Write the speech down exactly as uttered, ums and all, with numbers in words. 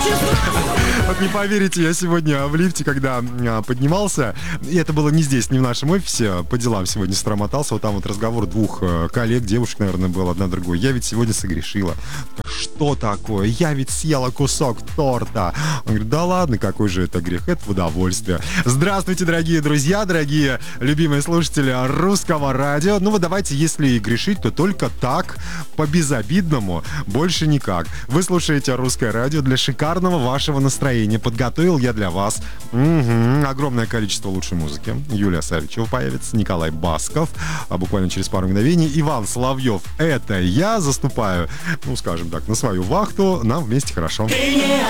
Вот не поверите, я сегодня в лифте, когда поднимался, и это было не здесь, не в нашем офисе, по делам сегодня с утра мотался, вот там вот разговор двух коллег, девушек, наверное, был, одна другой. Я ведь сегодня согрешила. Что такое? Я ведь съела кусок торта. Он говорит, да ладно, какой же это грех? Это в удовольствие. Здравствуйте, дорогие друзья, дорогие любимые слушатели Русского радио. Ну вот давайте, если и грешить, то только так, по-безобидному, больше никак. Вы слушаете Русское радио для шикарного вашего настроения. Подготовил я для вас угу, огромное количество лучшей музыки. Юлия Савичева появится, Николай Басков, а буквально через пару мгновений Иван Соловьев. Это я заступаю, ну скажем так, на свою вахту. Нам вместе хорошо. Ты не